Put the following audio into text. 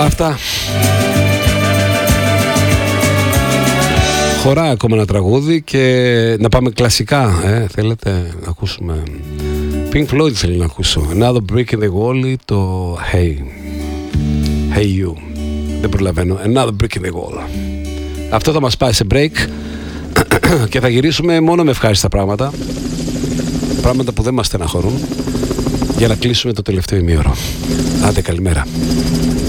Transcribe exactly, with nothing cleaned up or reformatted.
Αυτά. Χωράει ακόμα ένα τραγούδι και να πάμε κλασικά. Ε, θέλετε να ακούσουμε Pink Floyd, θέλω να ακούσω Another Brick in the Wall ή το Hey Hey You. Δεν προλαβαίνω. Another Brick in the Wall. Αυτό θα μας πάει σε break και θα γυρίσουμε μόνο με ευχάριστα πράγματα, πράγματα που δεν μας στεναχωρούν, για να κλείσουμε το τελευταίο ημίωρο. Άντε, καλημέρα.